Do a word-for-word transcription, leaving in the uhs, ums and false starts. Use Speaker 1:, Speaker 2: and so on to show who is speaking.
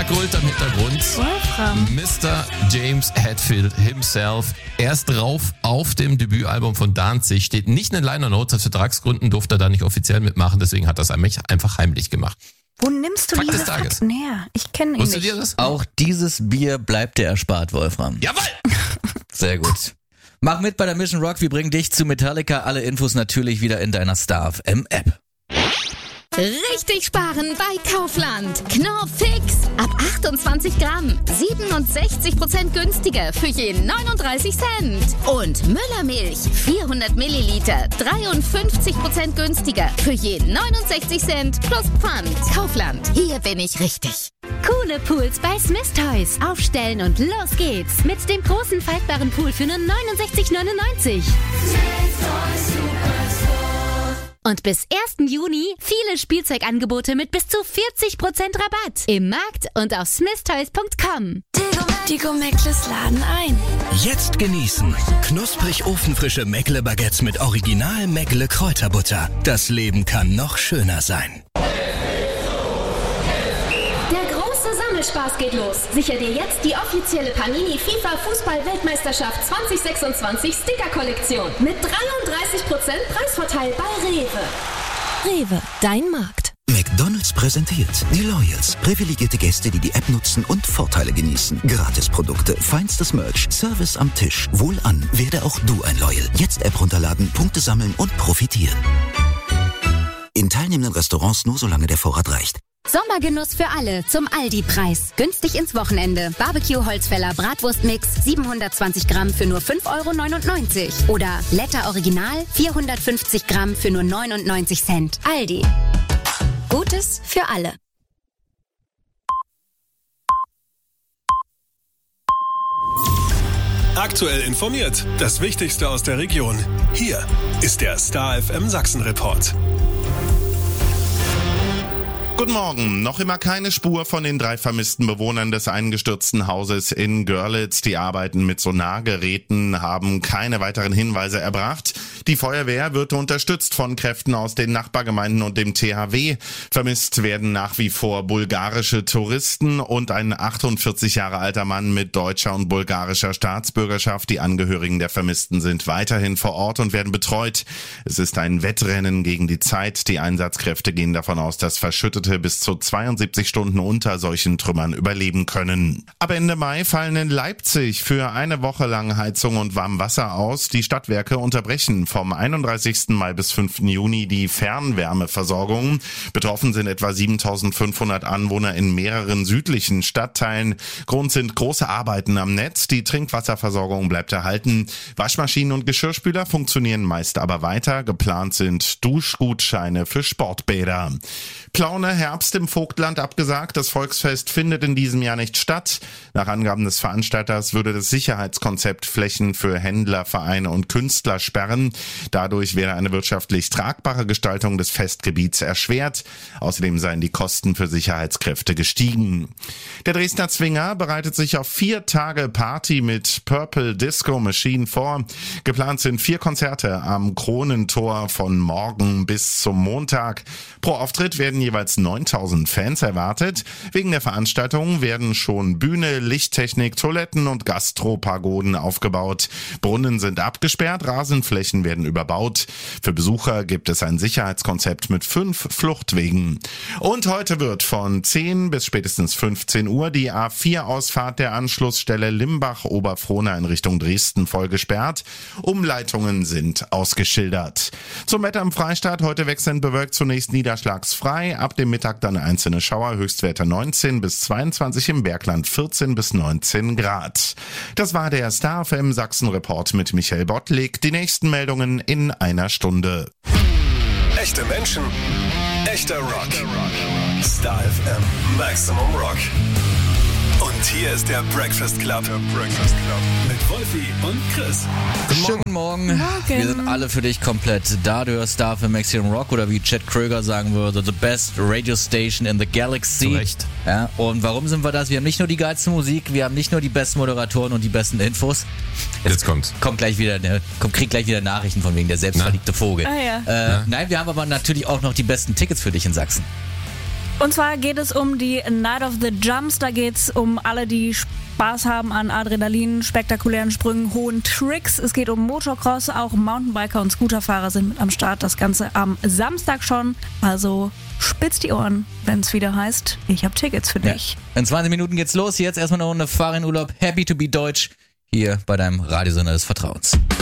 Speaker 1: Gold am Hintergrund.
Speaker 2: Wolfram.
Speaker 1: Mister James Hetfield himself. Erst drauf auf dem Debütalbum von Danzig steht nicht eine Liner Notes. Aus Vertragsgründen durfte er da nicht offiziell mitmachen. Deswegen hat er es einfach heimlich gemacht.
Speaker 2: Wo nimmst du
Speaker 1: Fakt
Speaker 2: diese
Speaker 1: des Tages.
Speaker 2: Fakten her? Ich kenne ihn
Speaker 1: Wusstet
Speaker 2: nicht.
Speaker 1: ihr das?
Speaker 3: Auch dieses Bier bleibt dir erspart, Wolfram.
Speaker 1: Jawohl!
Speaker 3: Sehr gut. Mach mit bei der Mission Rock, wir bringen dich zu Metallica. Alle Infos natürlich wieder in deiner Star F M App.
Speaker 4: Richtig sparen bei Kaufland. Knorr Fix. Ab achtundzwanzig Gramm. siebenundsechzig Prozent günstiger für je neununddreißig Cent. Und Müllermilch. vierhundert Milliliter. dreiundfünfzig Prozent günstiger für je neunundsechzig Cent plus Pfand. Kaufland. Hier bin ich richtig.
Speaker 5: Coole Pools bei Smith Toys. Aufstellen und los geht's. Mit dem großen faltbaren Pool für nur neunundsechzig neunundneunzig. Und bis ersten Juni viele Spielzeugangebote mit bis zu vierzig Prozent Rabatt. Im Markt und auf smith toys punkt com.
Speaker 2: Die Gomeckles laden ein.
Speaker 6: Jetzt genießen. Knusprig ofenfrische Meckle-Baguettes mit Original Meckle Kräuterbutter. Das Leben kann noch schöner sein.
Speaker 7: Der große Sammelspaß geht los. Sicher dir jetzt die offizielle Panini FIFA Fußball-Weltmeisterschaft zwanzig sechsundzwanzig Sticker-Kollektion mit dreiunddreißig Prozent Preisvorteil bei Rewe.
Speaker 2: Rewe, dein Markt.
Speaker 8: McDonald's präsentiert die Loyals. Privilegierte Gäste, die die App nutzen und Vorteile genießen. Gratisprodukte, feinstes Merch, Service am Tisch. Wohlan, werde auch du ein Loyal. Jetzt App runterladen, Punkte sammeln und profitieren. In teilnehmenden Restaurants nur solange der Vorrat reicht.
Speaker 5: Sommergenuss für alle zum Aldi-Preis. Günstig ins Wochenende. Barbecue-Holzfäller Bratwurstmix siebenhundertzwanzig Gramm für nur fünf Euro neunundneunzig. Oder Letter Original vierhundertfünfzig Gramm für nur neunundneunzig Cent. Aldi. Gutes für alle.
Speaker 9: Aktuell informiert. Das Wichtigste aus der Region. Hier ist der Star F M Sachsen Report.
Speaker 10: Guten Morgen. Noch immer keine Spur von den drei vermissten Bewohnern des eingestürzten Hauses in Görlitz. Die Arbeiten mit Sonargeräten haben keine weiteren Hinweise erbracht. Die Feuerwehr wird unterstützt von Kräften aus den Nachbargemeinden und dem T H W. Vermisst werden nach wie vor bulgarische Touristen und ein achtundvierzig Jahre alter Mann mit deutscher und bulgarischer Staatsbürgerschaft. Die Angehörigen der Vermissten sind weiterhin vor Ort und werden betreut. Es ist ein Wettrennen gegen die Zeit. Die Einsatzkräfte gehen davon aus, dass Verschüttete bis zu zweiundsiebzig Stunden unter solchen Trümmern überleben können. Ab Ende Mai fallen in Leipzig für eine Woche lang Heizung und Warmwasser aus. Die Stadtwerke unterbrechen vom einunddreißigsten Mai bis fünften Juni die Fernwärmeversorgung. Betroffen sind etwa siebentausendfünfhundert Anwohner in mehreren südlichen Stadtteilen. Grund sind große Arbeiten am Netz. Die Trinkwasserversorgung bleibt erhalten. Waschmaschinen und Geschirrspüler funktionieren meist aber weiter. Geplant sind Duschgutscheine für Sportbäder. Plaune Herbst im Vogtland abgesagt. Das Volksfest findet in diesem Jahr nicht statt. Nach Angaben des Veranstalters würde das Sicherheitskonzept Flächen für Händler, Vereine und Künstler sperren. Dadurch wäre eine wirtschaftlich tragbare Gestaltung des Festgebiets erschwert. Außerdem seien die Kosten für Sicherheitskräfte gestiegen. Der Dresdner Zwinger bereitet sich auf vier Tage Party mit Purple Disco Machine vor. Geplant sind vier Konzerte am Kronentor von morgen bis zum Montag. Pro Auftritt werden jeweils neuntausend Fans erwartet. Wegen der Veranstaltung werden schon Bühne, Lichttechnik, Toiletten und Gastropagoden aufgebaut. Brunnen sind abgesperrt, Rasenflächen werden überbaut. Für Besucher gibt es ein Sicherheitskonzept mit fünf Fluchtwegen. Und heute wird von zehn bis spätestens fünfzehn Uhr die A vier Ausfahrt der Anschlussstelle Limbach-Oberfrohna in Richtung Dresden voll gesperrt. Umleitungen sind ausgeschildert. Zum Wetter im Freistaat. Heute wechselnd bewölkt, zunächst niederschlagsfrei. Ab dem Mittag dann einzelne Schauer, Höchstwerte neunzehn bis zweiundzwanzig, im Bergland vierzehn bis neunzehn Grad. Das war der Star F M Sachsen Report mit Michael Bottlik. Die nächsten Meldungen in einer Stunde.
Speaker 9: Echte Menschen, echter Rock. Star F M Maximum Rock. Und hier ist der Breakfast Club. Der Breakfast Club. Mit Wolfi und Chris.
Speaker 3: Schönen Morgen. Morgen. Wir sind alle für dich komplett da. Du hörst Star für Maximum Rock oder wie Chad Kroeger sagen würde, the best radio station in the galaxy.
Speaker 1: Zu Recht.
Speaker 3: Ja, und warum sind wir das? Wir haben nicht nur die geilste Musik, wir haben nicht nur die besten Moderatoren und die besten Infos.
Speaker 1: Jetzt, Jetzt kommt's.
Speaker 3: Kommt gleich wieder, ne, kommt, kriegt gleich wieder Nachrichten von wegen der selbstverliebte Vogel.
Speaker 2: Ah, ja.
Speaker 3: Äh, nein, wir haben aber natürlich auch noch die besten Tickets für dich in Sachsen.
Speaker 11: Und zwar geht es um die Night of the Jumps. Da geht es um alle, die Spaß haben an Adrenalin, spektakulären Sprüngen, hohen Tricks. Es geht um Motocross, auch Mountainbiker und Scooterfahrer sind mit am Start. Das Ganze am Samstag schon. Also spitz die Ohren, wenn es wieder heißt, ich habe Tickets für dich.
Speaker 3: Ja. In zwanzig Minuten geht's los. Jetzt erstmal eine Runde Fahrradurlaub. Happy to be Deutsch. Hier bei deinem Radiosender des Vertrauens.